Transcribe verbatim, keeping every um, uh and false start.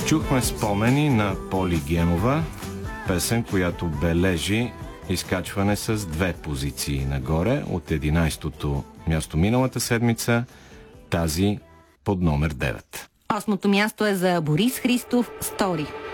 Чухме спомени на Поли Генова, песен, която бележи изкачване с две позиции нагоре, от единайсетото място миналата седмица, тази под номер девет. Осмото място е за Борис Христов «Стори».